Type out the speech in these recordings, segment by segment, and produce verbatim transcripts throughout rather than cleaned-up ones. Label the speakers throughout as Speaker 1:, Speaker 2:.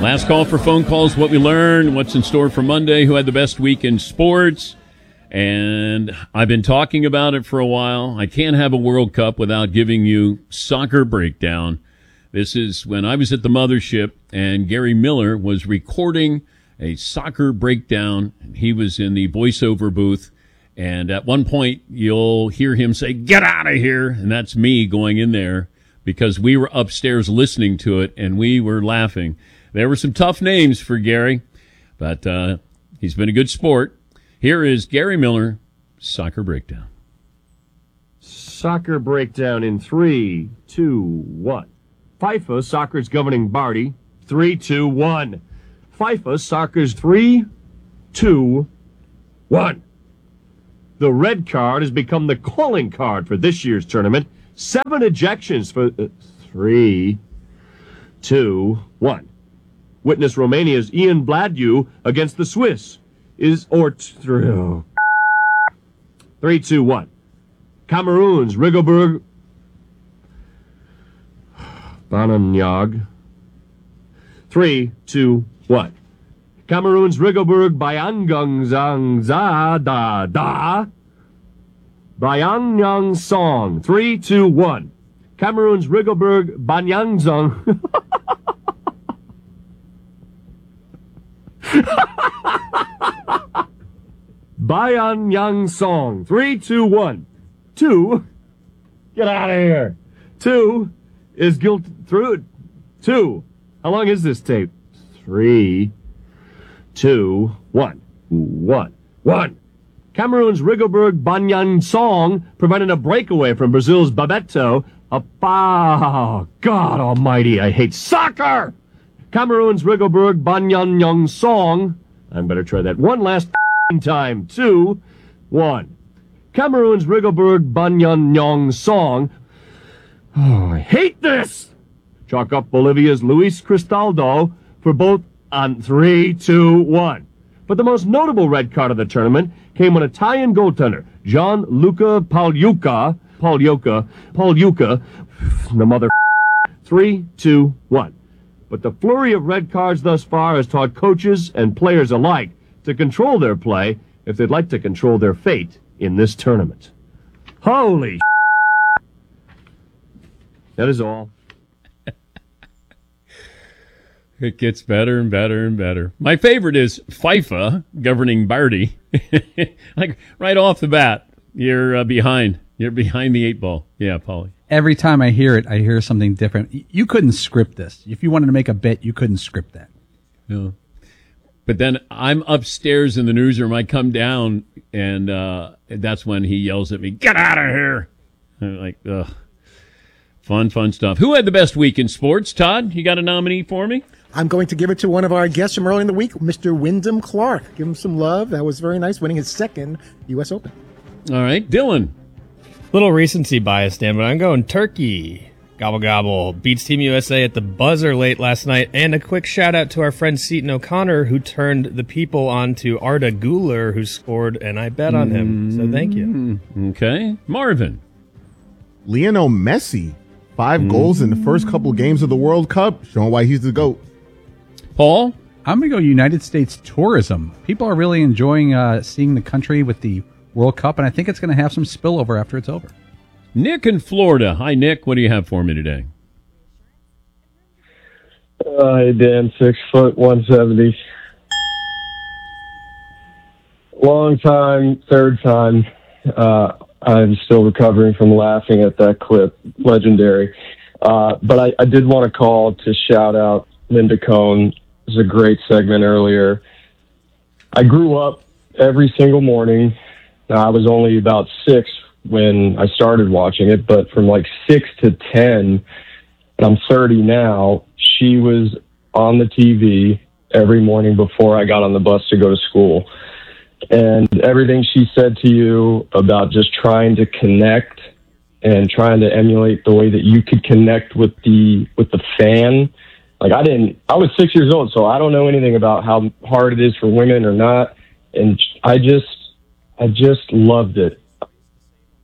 Speaker 1: Last call for phone calls, what we learned, what's in store for Monday, who had the best week in sports. And I've been talking about it for a while. I can't have a World Cup without giving you Soccer Breakdown. This is when I was at the mothership and Gary Miller was recording a Soccer Breakdown. He was in the voiceover booth. And at one point, you'll hear him say, "Get out of here." And that's me going in there because we were upstairs listening to it and we were laughing. There were some tough names for Gary, but uh, he's been a good sport. Here is Gary Miller, Soccer Breakdown.
Speaker 2: Soccer Breakdown in three, two, one. FIFA, soccer's governing body. Three, two, one. FIFA, soccer's three, two, one. The red card has become the calling card for this year's tournament. Seven ejections for uh, three, two, one. Witness Romania's Ian Bladu against the Swiss. Is or true. Three, two, one. Cameroon's Rigoberg Bananyag. Three, two, one. Cameroon's Rigoberg Bayangang Zang Za Da Da. Bayanyang Song. Three, two, one. Cameroon's Rigoberg Banyangzong. Bayanyang Song. Three, two, one. Two. Get out of here. Two is guilt through. Two. How long is this tape? Three. Two, one, one, one. Cameroon's Rigoberg Banyan Song prevented a breakaway from Brazil's Bebeto. Oh, God almighty, I hate soccer! Cameroon's Rigoberg Banyan Young Song. I'm better try that one last time. Two, one. Cameroon's Rigoberg Banyan Young Song. Oh, I hate this! Chalk up Bolivia's Luis Cristaldo for both on three, two, one. But the most notable red card of the tournament came when Italian goaltender Gianluca Pagliuca, Pagliuca, Pagliuca, the mother, three, two, one. But the flurry of red cards thus far has taught coaches and players alike to control their play if they'd like to control their fate in this tournament. Holy that is all.
Speaker 1: It gets better and better and better. My favorite is FIFA governing Barty. Like right off the bat, you're uh, behind. You're behind the eight ball. Yeah, Paulie.
Speaker 3: Every time I hear it, I hear something different. You couldn't script this. If you wanted to make a bet, you couldn't script that.
Speaker 1: No. But then I'm upstairs in the newsroom. I come down, and uh, that's when he yells at me, "Get out of here!" I'm like, ugh. Fun, fun stuff. Who had the best week in sports? Todd, you got a nominee for me?
Speaker 4: I'm going to give it to one of our guests from early in the week, Mister Wyndham Clark. Give him some love. That was very nice, winning his second U S Open.
Speaker 1: All right, Dylan.
Speaker 5: Little recency bias, Dan, but I'm going Turkey. Gobble, gobble. Beats Team U S A at the buzzer late last night. And a quick shout-out to our friend Seton O'Connor, who turned the people on to Arda Güler, who scored, and I bet on him. So thank you.
Speaker 1: Okay. Marvin.
Speaker 6: Lionel Messi. Five mm. goals in the first couple of games of the World Cup, showing why he's the GOAT.
Speaker 1: Paul?
Speaker 3: I'm going to go United States tourism. People are really enjoying uh, seeing the country with the World Cup, and I think it's going to have some spillover after it's over.
Speaker 1: Nick in Florida. Hi, Nick. What do you have for me today?
Speaker 7: Uh, hey, Dan. Six foot, one seventy. Long time, third time. Uh, I'm still recovering from laughing at that clip. Legendary. Uh, but I, I did want to call to shout out Linda Cohn. It was a great segment earlier. I grew up every single morning. I was only about six when I started watching it, but from like six to ten, and I'm thirty now, she was on the T V every morning before I got on the bus to go to school. And everything she said to you about just trying to connect and trying to emulate the way that you could connect with the with the fan. Like I didn't, I was six years old, so I don't know anything about how hard it is for women or not. And I just, I just loved it.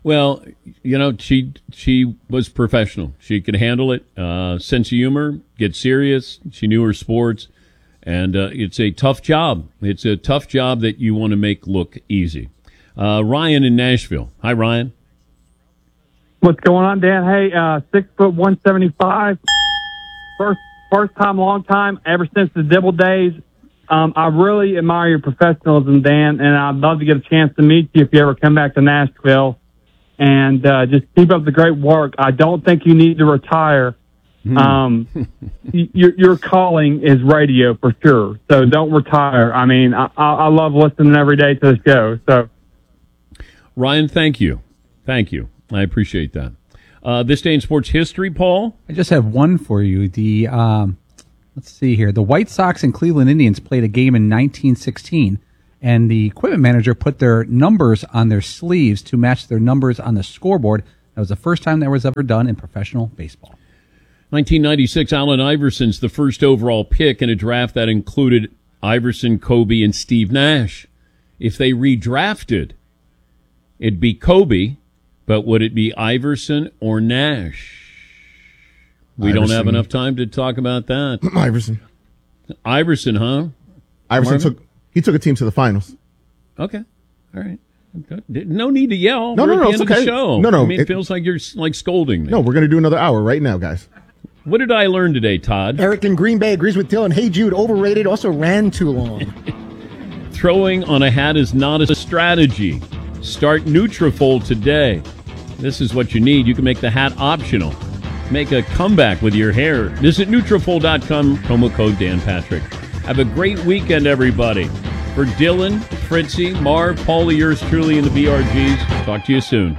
Speaker 1: Well, you know, she she was professional. She could handle it. Uh, sense of humor, get serious. She knew her sports, and uh, it's a tough job. It's a tough job that you want to make look easy. Uh, Ryan in Nashville. Hi, Ryan.
Speaker 8: What's going on, Dan? Hey, uh, six foot one seventy five. First first time, long time. Ever since the Dibble days. Um, I really admire your professionalism, Dan, and I'd love to get a chance to meet you if you ever come back to Nashville. And uh, just keep up the great work. I don't think you need to retire.
Speaker 1: Hmm.
Speaker 8: Um, your, your calling is radio for sure, so don't retire. I mean, I, I love listening every day to the show. So,
Speaker 1: Ryan, thank you. Thank you. I appreciate that. Uh, this day in sports history, Paul?
Speaker 3: I just have one for you. The um, let's see here. The White Sox and Cleveland Indians played a game in nineteen sixteen. And the equipment manager put their numbers on their sleeves to match their numbers on the scoreboard. That was the first time that was ever done in professional baseball.
Speaker 1: nineteen ninety-six, Allen Iverson's the first overall pick in a draft that included Iverson, Kobe, and Steve Nash. If they redrafted, it'd be Kobe, but would it be Iverson or Nash? We
Speaker 6: Iverson.
Speaker 1: don't have enough time to talk about that.
Speaker 6: Iverson.
Speaker 1: Iverson, huh?
Speaker 6: Iverson
Speaker 1: Marvin?
Speaker 6: took he took a team to the finals.
Speaker 1: Okay. All right. No need to yell.
Speaker 6: No,
Speaker 1: We're
Speaker 6: no,
Speaker 1: at
Speaker 6: no,
Speaker 1: the
Speaker 6: it's
Speaker 1: end of
Speaker 6: okay.
Speaker 1: the show.
Speaker 6: No, no,
Speaker 1: I mean, it,
Speaker 6: it-
Speaker 1: feels like you're like scolding me.
Speaker 6: No, we're going to do another hour right now, guys.
Speaker 1: What did I learn today, Todd?
Speaker 4: Eric in Green Bay agrees with Dylan. Hey Jude, overrated, also ran too long.
Speaker 1: Throwing on a hat is not a strategy. Start Nutrafol today. This is what you need. You can make the hat optional. Make a comeback with your hair. Visit Nutrafol dot com, promo code Dan Patrick. Have a great weekend, everybody. For Dylan, Fritzy, Marv, Paulie, yours truly in the B R Gs. Talk to you soon.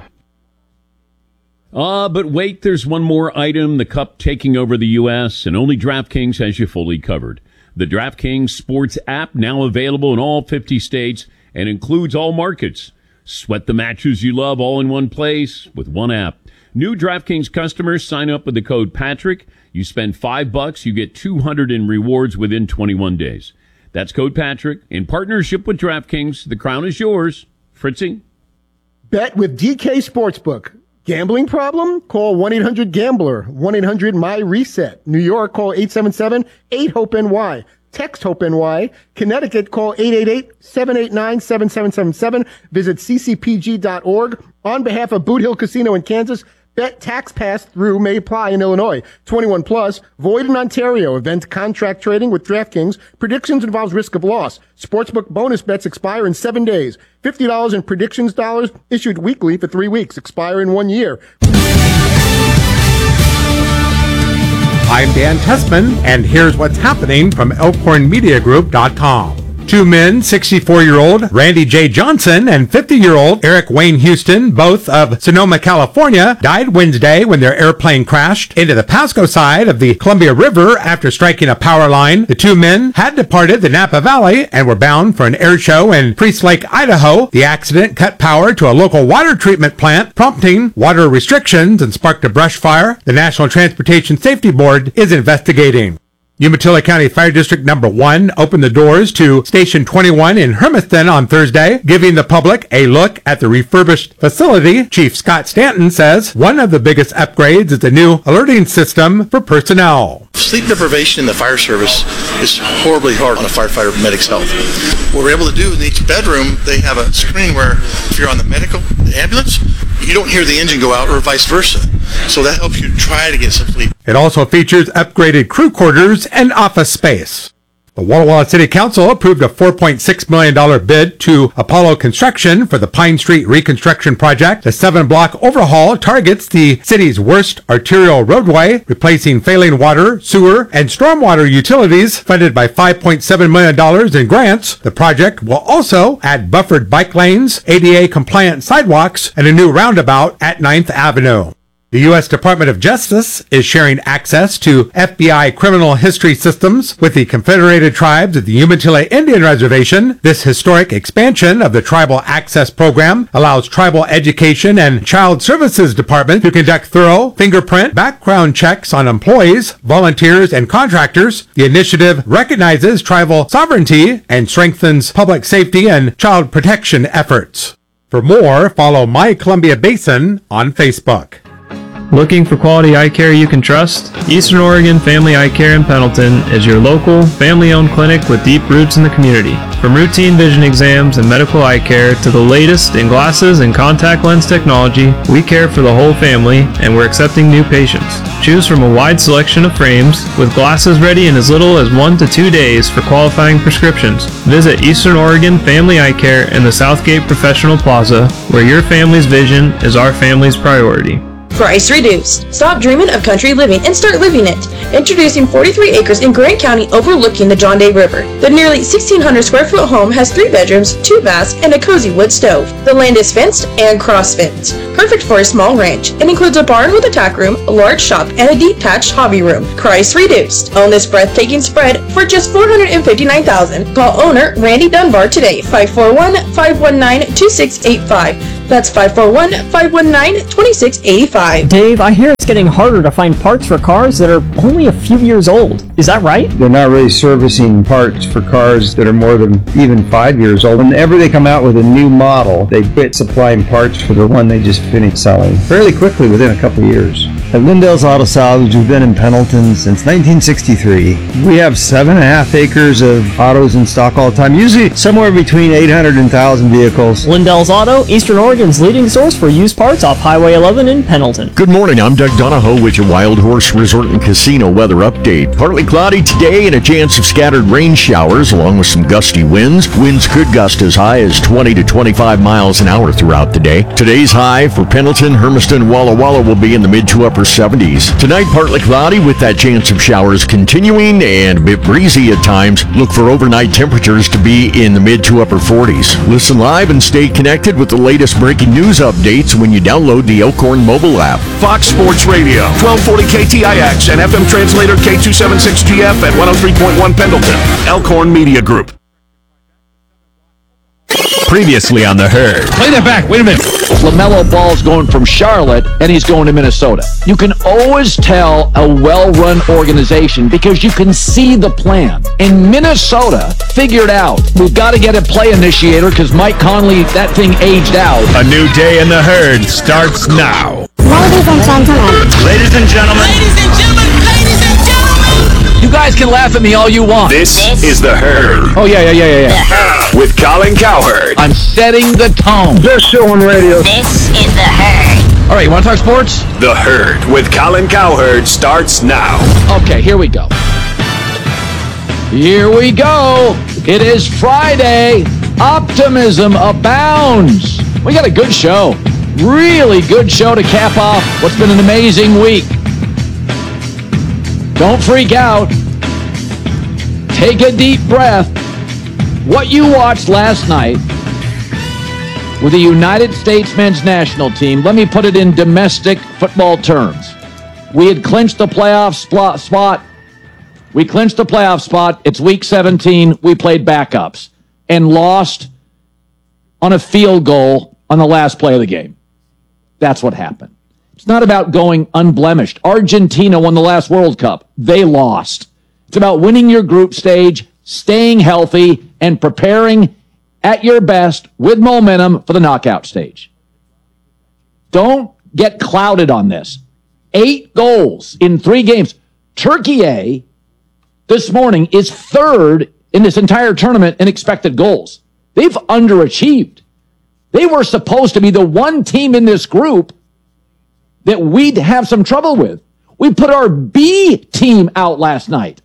Speaker 1: Ah, but wait, there's one more item. The Cup taking over the U S, and only DraftKings has you fully covered. The DraftKings Sports app, now available in all fifty states and includes all markets. Sweat the matches you love all in one place with one app. New DraftKings customers sign up with the code Patrick. You spend five bucks, you get two hundred in rewards within twenty-one days. That's code Patrick in partnership with DraftKings. The crown is yours. Fritzy?
Speaker 4: Bet with D K Sportsbook. Gambling problem? Call one eight hundred gambler. one eight hundred my reset. New York, call eight seven seven eight hope N Y. Text HOPE-NY. Connecticut, call eight eight eight seven eight nine seven seven seven seven. Visit c c p g dot org. On behalf of Boot Hill Casino in Kansas, bet tax pass-through may apply in Illinois. twenty-one plus, void in Ontario. Event contract trading with DraftKings. Predictions involves risk of loss. Sportsbook bonus bets expire in seven days. fifty dollars in predictions dollars issued weekly for three weeks. Expire in one year.
Speaker 9: I'm Dan Tessman, and here's what's happening from elkhorn media group dot com. Two men, sixty-four-year-old Randy J. Johnson and fifty-year-old Eric Wayne Houston, both of Sonoma, California, died Wednesday when their airplane crashed into the Pasco side of the Columbia River after striking a power line. The two men had departed the Napa Valley and were bound for an air show in Priest Lake, Idaho. The accident cut power to a local water treatment plant, prompting water restrictions and sparked a brush fire. The National Transportation Safety Board is investigating. Umatilla County Fire District Number one opened the doors to Station twenty-one in Hermiston on Thursday, giving the public a look at the refurbished facility. Chief Scott Stanton says one of the biggest upgrades is the new alerting system for personnel.
Speaker 10: Sleep deprivation in the fire service is horribly hard on a firefighter medic's health. What we're able to do in each bedroom, they have a screen where if you're on the medical the ambulance, you don't hear the engine go out or vice versa. So that helps you try to get some sleep.
Speaker 9: It also features upgraded crew quarters and office space. The Walla Walla City Council approved a four point six million dollars bid to Apollo Construction for the Pine Street Reconstruction Project. The seven-block overhaul targets the city's worst arterial roadway, replacing failing water, sewer, and stormwater utilities, funded by five point seven million dollars in grants. The project will also add buffered bike lanes, A D A-compliant sidewalks, and a new roundabout at ninth Avenue. The U S Department of Justice is sharing access to F B I criminal history systems with the Confederated Tribes at the Umatilla Indian Reservation. This historic expansion of the Tribal Access Program allows Tribal Education and Child Services Department to conduct thorough fingerprint background checks on employees, volunteers, and contractors. The initiative recognizes tribal sovereignty and strengthens public safety and child protection efforts. For more, follow My Columbia Basin on Facebook.
Speaker 5: Looking for quality eye care you can trust? Eastern Oregon Family Eye Care in Pendleton is your local, family-owned clinic with deep roots in the community. From routine vision exams and medical eye care to the latest in glasses and contact lens technology, we care for the whole family and we're accepting new patients. Choose from a wide selection of frames with glasses ready in as little as one to two days for qualifying prescriptions. Visit Eastern Oregon Family Eye Care in the Southgate Professional Plaza, where your family's vision is our family's priority.
Speaker 11: Price reduced. Stop dreaming of country living and start living it. Introducing forty-three acres in Grant County overlooking the John Day River. The nearly sixteen hundred square foot home has three bedrooms, two baths, and a cozy wood stove. The land is fenced and cross-fenced. Perfect for a small ranch. It includes a barn with a tack room, a large shop, and a detached hobby room. Price reduced. Own this breathtaking spread for just four hundred fifty-nine thousand dollars. Call owner Randy Dunbar today, five four one, five one nine, two six eight five. That's five four one, five one nine, two six eight five.
Speaker 12: Dave, I hear it's getting harder to find parts for cars that are only a few years old. Is that right?
Speaker 13: They're not really servicing parts for cars that are more than even five years old. Whenever they come out with a new model, they quit supplying parts for the one they just finished selling fairly quickly within a couple of years. At Lindell's Auto Salvage, we've been in Pendleton since nineteen sixty-three. We have seven and a half acres of autos in stock all the time, usually somewhere between eight hundred and one thousand vehicles.
Speaker 12: Lindell's Auto, Eastern Oregon's leading source for used parts off Highway eleven in Pendleton.
Speaker 14: Good morning, I'm Doug Donahoe with your Wild Horse Resort and Casino weather update. Partly cloudy today and a chance of scattered rain showers along with some gusty winds. Winds could gust as high as twenty to twenty-five miles an hour throughout the day. Today's high for Pendleton, Hermiston, and Walla Walla will be in the mid to upper seventies. Tonight, partly cloudy with that chance of showers continuing and a bit breezy at times. Look for overnight temperatures to be in the mid to upper forties. Listen live and stay connected with the latest breaking news updates when you download the Elkhorn mobile app.
Speaker 15: Fox Sports Radio, twelve forty K T I X and F M translator K two seventy-six G F at one oh three point one Pendleton. Elkhorn Media Group.
Speaker 16: Previously on The Herd.
Speaker 17: Play that back. Wait a minute. LaMelo Ball's going from Charlotte, and he's going to Minnesota. You can always tell a well-run organization because you can see the plan. And Minnesota figured out, we've got to get a play initiator because Mike Conley, that thing aged out.
Speaker 16: A new day in The Herd starts now.
Speaker 18: Ladies and gentlemen.
Speaker 16: Ladies and gentlemen.
Speaker 18: Ladies and gentlemen. Ladies and gentlemen.
Speaker 17: You guys can laugh at me all you want.
Speaker 15: This, this is The Herd.
Speaker 17: Oh, yeah, yeah, yeah, yeah, yeah.
Speaker 15: With Colin Cowherd.
Speaker 17: I'm setting the tone.
Speaker 13: Best show on radio.
Speaker 18: This is The Herd.
Speaker 17: All right, you want to talk sports?
Speaker 15: The Herd with Colin Cowherd starts now.
Speaker 17: Okay, here we go. Here we go. It is Friday. Optimism abounds. We got a good show. Really good show to cap off what's been an amazing week. Don't freak out. Take a deep breath. What you watched last night with the United States men's national team, let me put it in domestic football terms. We had clinched the playoff spot. We clinched the playoff spot. It's week seventeen. We played backups and lost on a field goal on the last play of the game. That's what happened. It's not about going unblemished. Argentina won the last World Cup. They lost. It's about winning your group stage, staying healthy, and preparing at your best with momentum for the knockout stage. Don't get clouded on this. Eight goals in three games. Turkey A this morning is third in this entire tournament in expected goals. They've underachieved. They were supposed to be the one team in this group that we'd have some trouble with. We put our B team out last night.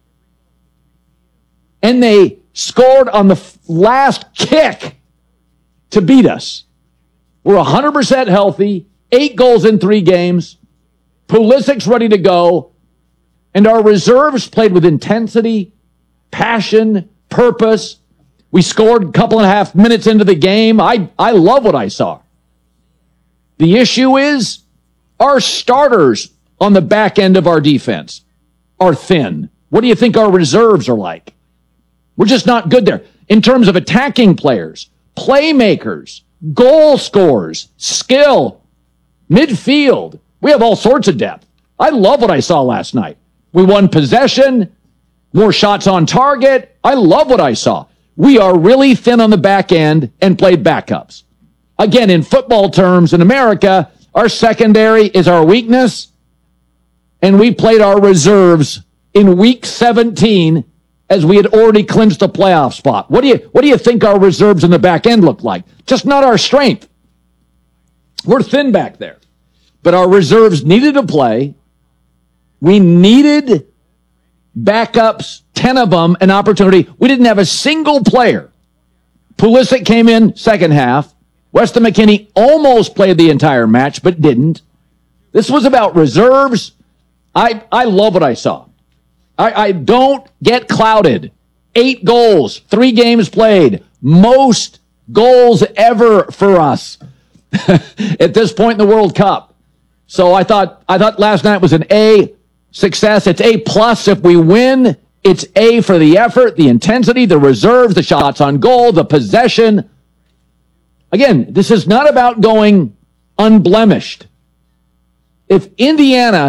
Speaker 17: And they scored on the last kick to beat us. We're one hundred percent healthy, eight goals in three games. Pulisic's ready to go. And our reserves played with intensity, passion, purpose. We scored a couple and a half minutes into the game. I, I love what I saw. The issue is our starters on the back end of our defense are thin. What do you think our reserves are like? We're just not good there. In terms of attacking players, playmakers, goal scorers, skill, midfield, we have all sorts of depth. I love what I saw last night. We won possession, more shots on target. I love what I saw. We are really thin on the back end and played backups. Again, in football terms in America, our secondary is our weakness, and we played our reserves in week seventeen as we had already clinched a playoff spot. What do you what do you think our reserves in the back end look like? Just not our strength. We're thin back there. But our reserves needed to play. We needed backups, ten of them, an opportunity. We didn't have a single player. Pulisic came in second half. Weston McKennie almost played the entire match, but didn't. This was about reserves. I, I love what I saw. I, I don't get clouded. Eight goals, three games played, most goals ever for us at this point in the World Cup. So I thought I thought last night was an A success. It's A plus if we win. It's A for the effort, the intensity, the reserves, the shots on goal, the possession. Again, this is not about going unblemished. If Indiana